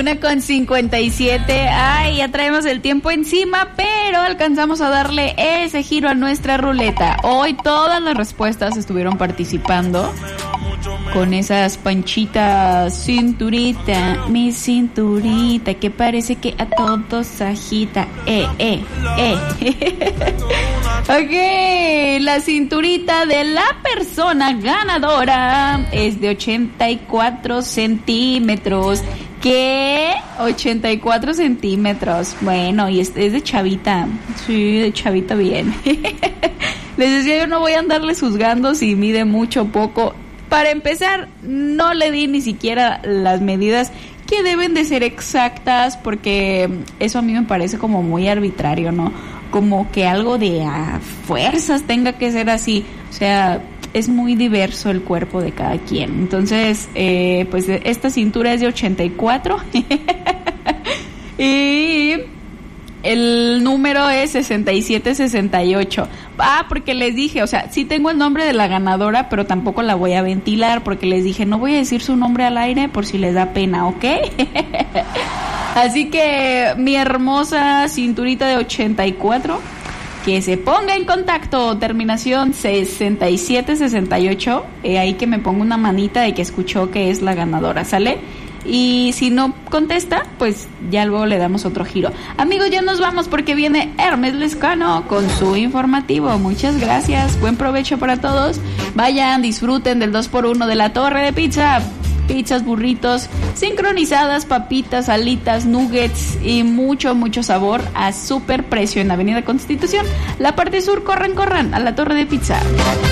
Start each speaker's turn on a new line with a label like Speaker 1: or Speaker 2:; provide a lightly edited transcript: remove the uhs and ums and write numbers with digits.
Speaker 1: 1:57. Ay, ya traemos el tiempo encima, pero alcanzamos a darle ese giro a nuestra ruleta. Hoy todas las respuestas estuvieron participando con esas panchitas. Cinturita, mi cinturita, que parece que a todos agita. Ok, la cinturita de la persona ganadora es de 84 centímetros. ¿Qué? 84 centímetros. Bueno, y es de chavita. Sí, de chavita bien. Les decía, yo no voy a andarles juzgando si mide mucho o poco. Para empezar, no le di ni siquiera las medidas que deben de ser exactas, porque eso a mí me parece como muy arbitrario, ¿no? Como que algo de a fuerzas tenga que ser así. O sea, es muy diverso el cuerpo de cada quien. Entonces, pues esta cintura es de 84 y el número es 6768. Porque les dije, o sea, sí tengo el nombre de la ganadora, pero tampoco la voy a ventilar, porque les dije, no voy a decir su nombre al aire por si les da pena, ¿ok? Así que mi hermosa cinturita de 84, que se ponga en contacto, terminación 6768, ahí que me ponga una manita de que escuchó que es la ganadora, ¿sale? Y si no contesta, pues ya luego le damos otro giro. Amigos, ya nos vamos porque viene Hermes Lescano con su informativo. Muchas gracias, buen provecho para todos. Vayan, disfruten del 2x1 de la Torre de Pizza. Pizzas, burritos, sincronizadas, papitas, alitas, nuggets y mucho, mucho sabor a súper precio en Avenida Constitución. La parte sur, corran a la Torre de Pizza.